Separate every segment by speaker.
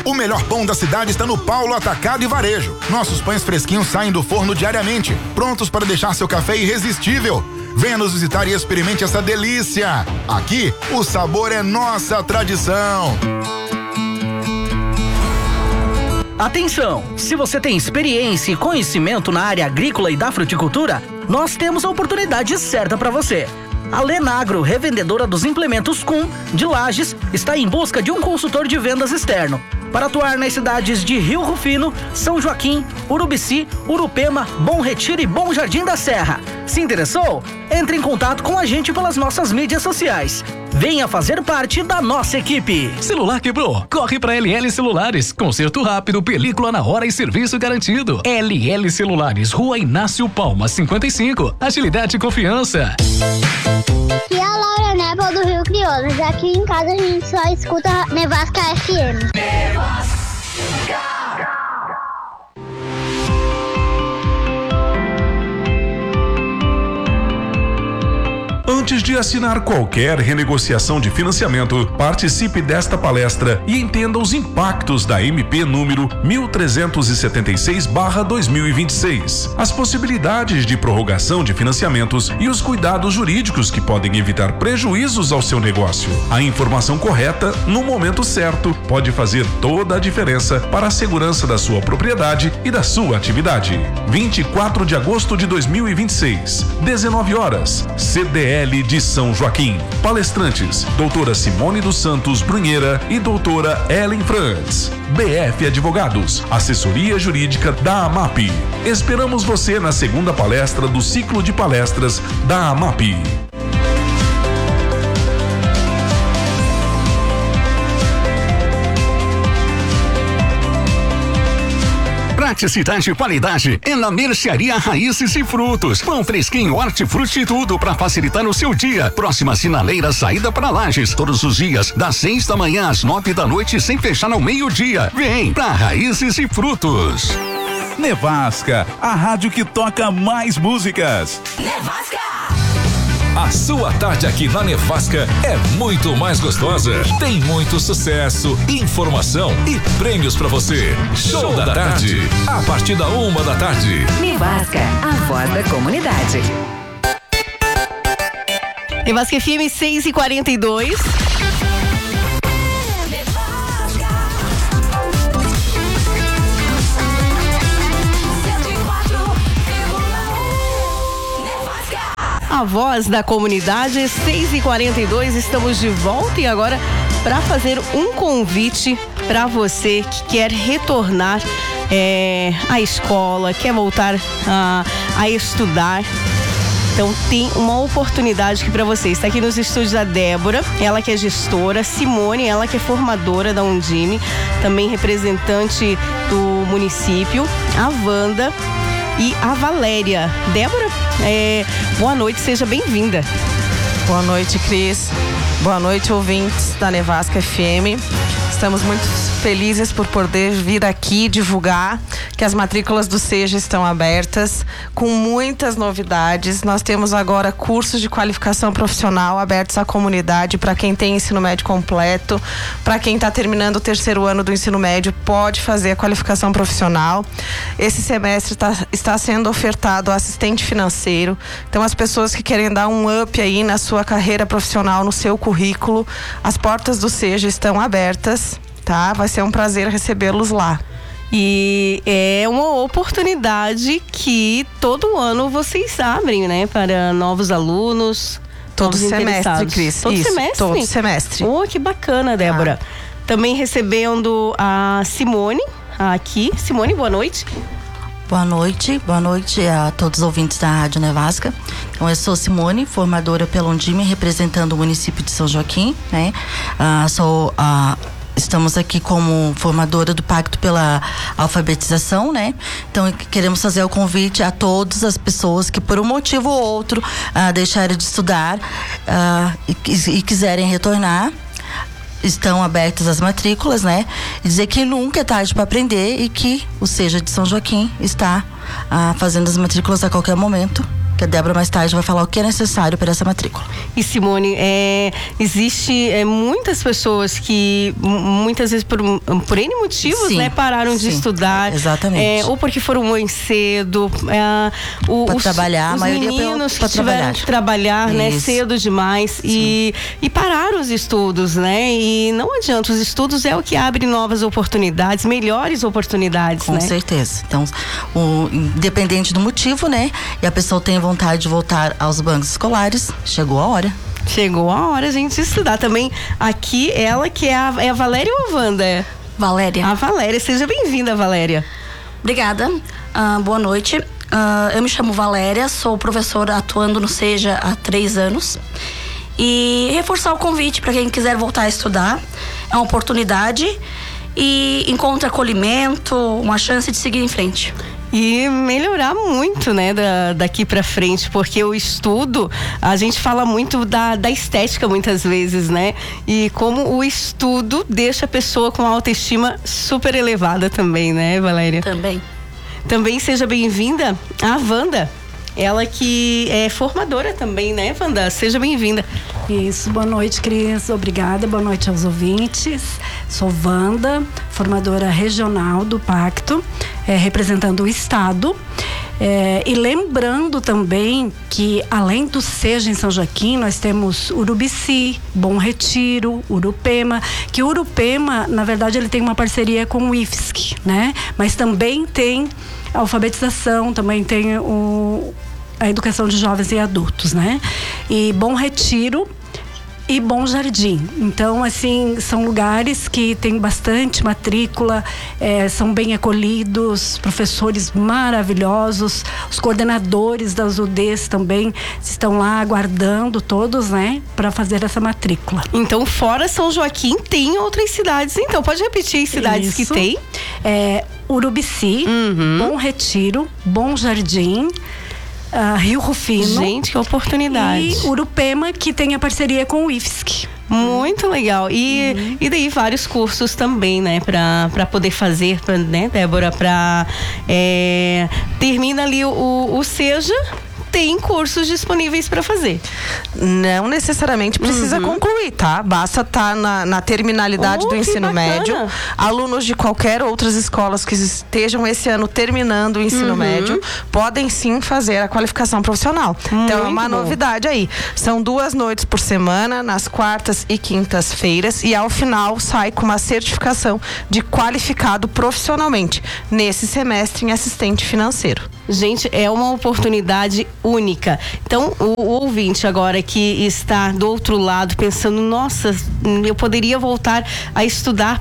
Speaker 1: O melhor pão da cidade está no Paulo Atacado e Varejo. Nossos pães fresquinhos saem do forno diariamente, prontos para deixar seu café irresistível. Venha nos visitar e experimente essa delícia. Aqui, o sabor é nossa tradição.
Speaker 2: Atenção! Se você tem experiência e conhecimento na área agrícola e da fruticultura, nós temos a oportunidade certa para você. A Lenagro, revendedora dos implementos Kuhn de Lages, está em busca de um consultor de vendas externo para atuar nas cidades de Rio Rufino, São Joaquim, Urubici, Urupema, Bom Retiro e Bom Jardim da Serra. Se interessou? Entre em contato com a gente pelas nossas mídias sociais. Venha fazer parte da nossa equipe.
Speaker 3: Celular quebrou? Corre para LL Celulares. Conserto rápido, película na hora e serviço garantido. LL Celulares, Rua Inácio Palma, 55. Agilidade e confiança.
Speaker 4: Aqui é a Laura Nebel do Rio Crioulas. Aqui em casa a gente só escuta Nevasca FM.
Speaker 5: Antes de assinar qualquer renegociação de financiamento, participe desta palestra e entenda os impactos da MP número 1376/2026, as possibilidades de prorrogação de financiamentos e os cuidados jurídicos que podem evitar prejuízos ao seu negócio. A informação correta, no momento certo, pode fazer toda a diferença para a segurança da sua propriedade e da sua atividade. 24 de agosto de 2026, 19 horas, CDL de São Joaquim. Palestrantes: doutora Simone dos Santos Brunheira e doutora Ellen Franz. BF Advogados, assessoria jurídica da AMAP. Esperamos você na segunda palestra do ciclo de palestras da AMAP.
Speaker 6: Praticidade e qualidade é na Mercearia Raízes e Frutos. Pão fresquinho, hortifruti e tudo para facilitar o seu dia. Próxima sinaleira, saída para Lages. Todos os dias, das 6 da manhã às 9 da noite, sem fechar ao meio-dia. Vem pra Raízes e Frutos.
Speaker 7: Nevasca, a rádio que toca mais músicas.
Speaker 8: Nevasca!
Speaker 9: A sua tarde aqui na Nevasca é muito mais gostosa. Tem muito sucesso, informação e prêmios pra você. Show da tarde, a partir da 1 da tarde.
Speaker 8: Nevasca, a voz da comunidade.
Speaker 10: Nevasca FM 6h42. A voz da comunidade, 6h42, estamos de volta e agora para fazer um convite para você que quer retornar à escola, quer voltar a estudar. Então tem uma oportunidade aqui para você. Está aqui nos estúdios a Débora, ela que é gestora, Simone, ela que é formadora da Undime, também representante do município, a Wanda e a Valéria. Débora, boa noite, seja bem-vinda.
Speaker 11: Boa noite, Cris. Boa noite, ouvintes da Nevasca FM. Estamos muito felizes por poder vir aqui divulgar que as matrículas do SEJA estão abertas, com muitas novidades. Nós temos agora cursos de qualificação profissional abertos à comunidade para quem tem ensino médio completo, para quem está terminando o 3º ano do ensino médio, pode fazer a qualificação profissional. Esse semestre está sendo ofertado assistente financeiro. Então, as pessoas que querem dar um up aí na sua carreira profissional, no seu currículo, as portas do SEJA estão abertas, tá? Vai ser um prazer recebê-los lá.
Speaker 10: E é uma oportunidade que todo ano vocês abrem, né? Para novos alunos.
Speaker 11: Todo semestre, Cris.
Speaker 10: Todo semestre?
Speaker 11: Todo semestre.
Speaker 10: Oh, que bacana, Débora. Também recebendo a Simone aqui. Simone, boa noite.
Speaker 12: Boa noite a todos os ouvintes da Rádio Nevasca. Então, eu sou Simone, formadora pela Undime, representando o município de São Joaquim, né? Estamos aqui como formadora do Pacto pela Alfabetização, né? Então, queremos fazer o convite a todas as pessoas que, por um motivo ou outro, deixaram de estudar e quiserem retornar. Estão abertas as matrículas, né? E dizer que nunca é tarde para aprender e que o SEJA de São Joaquim está fazendo as matrículas a qualquer momento que a Débora mais tarde vai falar o que é necessário para essa matrícula.
Speaker 10: E Simone, existe muitas pessoas que muitas vezes por N motivos,
Speaker 12: Sim,
Speaker 10: né, pararam de estudar.
Speaker 12: Exatamente.
Speaker 10: Ou porque foram mães cedo,
Speaker 12: para trabalhar,
Speaker 10: os
Speaker 12: a maioria
Speaker 10: meninos
Speaker 12: para
Speaker 10: que tiveram que trabalhar, né, cedo demais e pararam os estudos, né? E não adianta, os estudos é o que abre novas oportunidades, melhores oportunidades,
Speaker 12: Com
Speaker 10: né?
Speaker 12: certeza. Então, independente do motivo, né? E a pessoa tem vontade de voltar aos bancos escolares, chegou a hora.
Speaker 10: Chegou a hora, gente, de estudar também. Aqui, ela que é a Valéria ou a Wanda?
Speaker 13: Valéria.
Speaker 10: A Valéria, seja bem-vinda, Valéria.
Speaker 13: Obrigada, boa noite. Eu me chamo Valéria, sou professora atuando no SEJA há 3 anos. E reforçar o convite para quem quiser voltar a estudar. É uma oportunidade e encontra acolhimento, uma chance de seguir em frente.
Speaker 10: E melhorar muito, né, daqui pra frente, porque o estudo, a gente fala muito da estética muitas vezes, né? E como o estudo deixa a pessoa com a autoestima super elevada também, né, Valéria? Também seja bem-vinda a Wanda. Ela que é formadora também, né, Wanda? Seja bem-vinda.
Speaker 14: Isso, boa noite, Cris. Obrigada, boa noite aos ouvintes. Sou Wanda, formadora regional do Pacto, representando o Estado. E lembrando também que, além do SEJA em São Joaquim, nós temos Urubici, Bom Retiro, Urupema, que o Urupema, na verdade, ele tem uma parceria com o IFSC, né? Mas também tem a alfabetização, também tem a educação de jovens e adultos, né? E Bom Retiro e Bom Jardim. Então, assim, são lugares que tem bastante matrícula, são bem acolhidos, professores maravilhosos, os coordenadores das UDs também estão lá aguardando todos, né, para fazer essa matrícula.
Speaker 10: Então, fora São Joaquim, tem outras cidades. Então, pode repetir as cidades que tem?
Speaker 14: Urubici, Bom Retiro, Bom Jardim, Rio Rufino.
Speaker 10: Gente, que oportunidade.
Speaker 14: E Urupema, que tem a parceria com o IFSC.
Speaker 10: Muito legal. E daí vários cursos também, né? Pra poder fazer, né, Débora? Termina ali o SEJA, tem cursos disponíveis para fazer.
Speaker 11: Não necessariamente precisa concluir, tá? Basta estar na terminalidade do ensino médio. Alunos de qualquer outras escolas que estejam esse ano terminando o ensino médio podem sim fazer a qualificação profissional. Então é uma novidade aí. São 2 noites por semana, nas quartas e quintas-feiras, e ao final sai com uma certificação de qualificado profissionalmente nesse semestre em assistente financeiro.
Speaker 10: Gente, é uma oportunidade única. Então, o ouvinte agora que está do outro lado pensando, nossa, eu poderia voltar a estudar,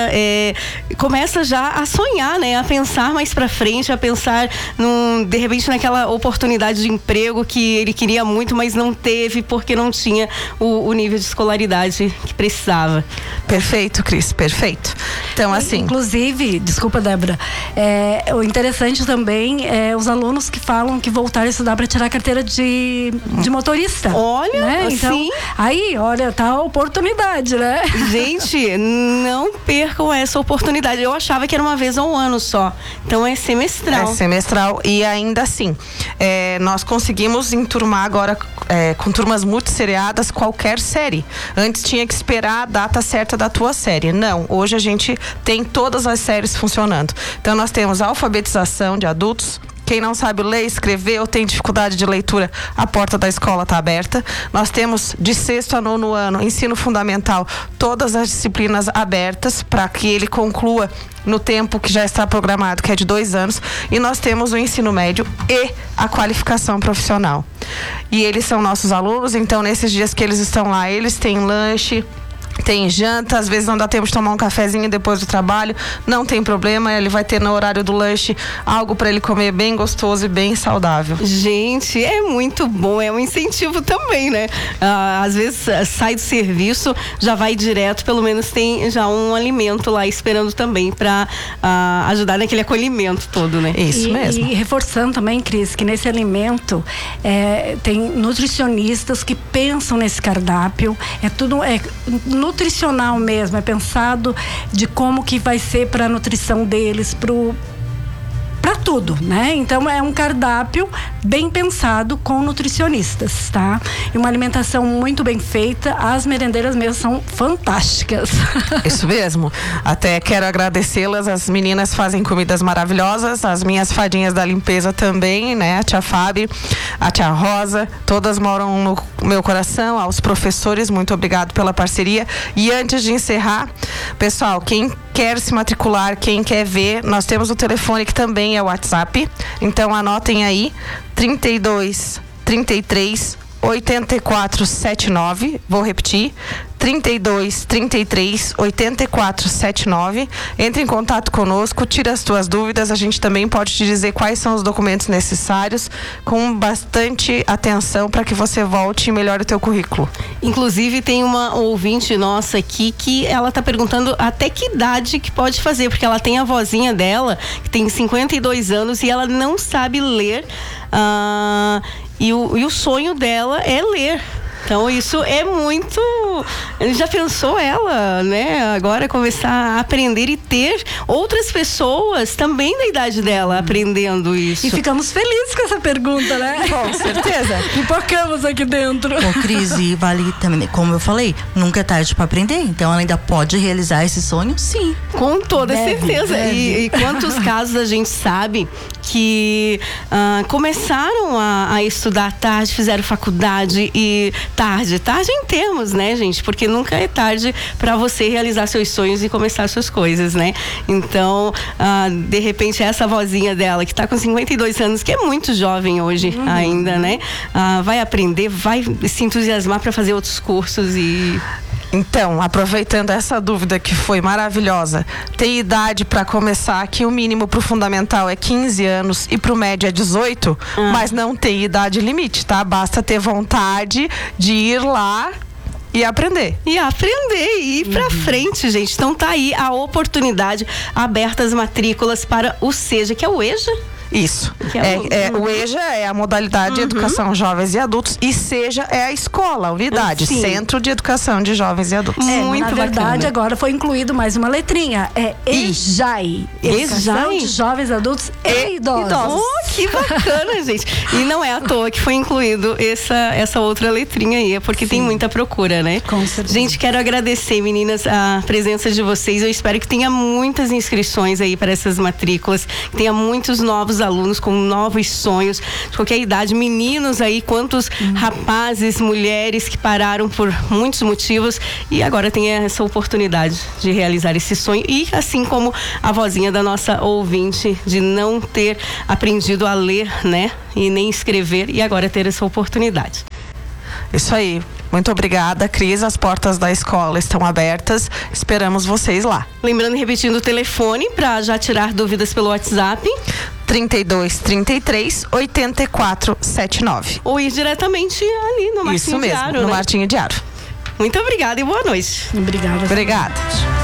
Speaker 10: começa já a sonhar, né? A pensar mais pra frente, a pensar de repente naquela oportunidade de emprego que ele queria muito, mas não teve porque não tinha o nível de escolaridade que precisava.
Speaker 11: Perfeito, Cris, perfeito. Então, assim...
Speaker 14: Inclusive, desculpa, Débora, o interessante também os alunos que falam que voltaram a estudar para tirar a carteira de motorista.
Speaker 10: Olha,
Speaker 14: né? Então, aí, olha, tá a oportunidade, né?
Speaker 10: Gente, não percam essa oportunidade. Eu achava que era uma vez ao ano só. Então é semestral.
Speaker 11: É semestral e ainda assim, nós conseguimos enturmar agora com turmas multisseriadas qualquer série. Antes tinha que esperar a data certa da tua série. Não, hoje a gente tem todas as séries funcionando. Então nós temos a alfabetização de adultos. Quem não sabe ler, escrever ou tem dificuldade de leitura, a porta da escola está aberta. Nós temos de 6º a 9º ano, ensino fundamental, todas as disciplinas abertas para que ele conclua no tempo que já está programado, que é de 2 anos. E nós temos o ensino médio e a qualificação profissional. E eles são nossos alunos, então nesses dias que eles estão lá, eles têm lanche, tem janta, às vezes não dá tempo de tomar um cafezinho depois do trabalho, não tem problema, ele vai ter no horário do lanche algo para ele comer bem gostoso e bem saudável.
Speaker 10: Gente, é muito bom, é um incentivo também, né? Às vezes sai do serviço, já vai direto, pelo menos tem já um alimento lá esperando também para ajudar naquele acolhimento todo, né?
Speaker 11: Isso mesmo.
Speaker 14: E reforçando também, Cris, que nesse alimento tem nutricionistas que pensam nesse cardápio, tudo nutricional mesmo, é pensado de como que vai ser para a nutrição deles, para para tudo, né? Então é um cardápio bem pensado com nutricionistas, tá? E uma alimentação muito bem feita. As merendeiras mesmo são fantásticas.
Speaker 11: Isso mesmo. Até quero agradecê-las. As meninas fazem comidas maravilhosas. As minhas fadinhas da limpeza também, né? A tia Fábio, a tia Rosa, todas moram no meu coração. Aos professores, muito obrigado pela parceria. E antes de encerrar, pessoal, quem quer se matricular, quem quer ver, nós temos o telefone que também é o WhatsApp. Então anotem aí, 32 33 84 79. Vou repetir, 32 33 84 79. Entre em contato conosco, tira as tuas dúvidas. A gente também pode te dizer quais são os documentos necessários, com bastante atenção para que você volte e melhore o teu currículo.
Speaker 10: Inclusive tem uma ouvinte nossa aqui que ela tá perguntando até que idade que pode fazer, porque ela tem a vozinha dela que tem 52 anos e ela não sabe ler, e o sonho dela é ler. Então isso é muito... Já pensou ela, né? Agora começar a aprender e ter outras pessoas também da idade dela aprendendo isso.
Speaker 14: E ficamos felizes com essa pergunta, né?
Speaker 10: Com certeza.
Speaker 14: Pipocamos aqui dentro.
Speaker 12: Ô, Cris, e vale também, como eu falei, nunca é tarde para aprender. Então ela ainda pode realizar esse sonho, sim.
Speaker 10: Com toda certeza. E quantos casos a gente sabe que começaram a estudar tarde, fizeram faculdade e tarde em termos, né, gente? Porque nunca é tarde para você realizar seus sonhos e começar suas coisas, né? Então, de repente, essa vozinha dela, que tá com 52 anos, que é muito jovem hoje ainda, né? Vai aprender, vai se entusiasmar para fazer outros cursos e...
Speaker 11: Então, aproveitando essa dúvida que foi maravilhosa, tem idade para começar, que o mínimo pro fundamental é 15 anos e pro médio é 18, mas não tem idade limite, tá? Basta ter vontade de ir lá e aprender.
Speaker 10: E ir pra frente, gente. Então tá aí a oportunidade, abertas matrículas para o SEJA, que é o EJA.
Speaker 11: Isso. O EJA é a modalidade de educação jovens e adultos, e SEJA é a escola, a unidade, Centro de Educação de Jovens e Adultos.
Speaker 14: Muito na verdade, agora foi incluído mais uma letrinha. É EJAI. Educação de Jovens Adultos e Idosos.
Speaker 10: Oh, que bacana, gente. E não é à toa que foi incluído essa outra letrinha aí, é porque tem muita procura, né?
Speaker 14: Com certeza.
Speaker 10: Gente, quero agradecer, meninas, a presença de vocês. Eu espero que tenha muitas inscrições aí para essas matrículas, que tenha muitos novos alunos com novos sonhos de qualquer idade, meninos aí, quantos rapazes, mulheres que pararam por muitos motivos e agora tem essa oportunidade de realizar esse sonho, e assim como a vozinha da nossa ouvinte de não ter aprendido a ler, né, e nem escrever, e agora ter essa oportunidade.
Speaker 11: Isso aí. Muito obrigada, Cris. As portas da escola estão abertas. Esperamos vocês lá.
Speaker 10: Lembrando e repetindo o telefone para já tirar dúvidas pelo WhatsApp.
Speaker 11: 32 33 84 79.
Speaker 10: Ou ir diretamente ali no Martinho
Speaker 11: Isso mesmo,
Speaker 10: Diário,
Speaker 11: no
Speaker 10: né?
Speaker 11: Martinho Diário.
Speaker 10: Muito obrigada e boa noite.
Speaker 14: Obrigada.
Speaker 11: Obrigada.